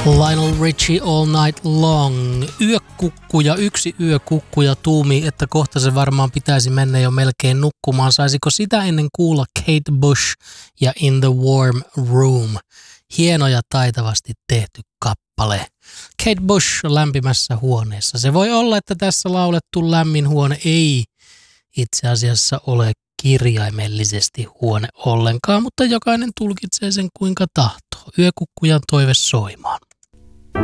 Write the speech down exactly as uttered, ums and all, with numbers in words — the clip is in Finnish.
Lionel Richie All Night Long. Yökukkuja, yksi yökukkuja tuumi, että kohta se varmaan pitäisi mennä jo melkein nukkumaan. Saisiko sitä ennen kuulla Kate Bush ja In the Warm Room? Hieno ja taitavasti tehty kappale. Kate Bush lämpimässä huoneessa. Se voi olla, että tässä laulettu lämmin huone ei itse asiassa ole kirjaimellisesti huone ollenkaan, mutta jokainen tulkitsee sen kuinka tahtoo. Yökukkujan toive soimaan.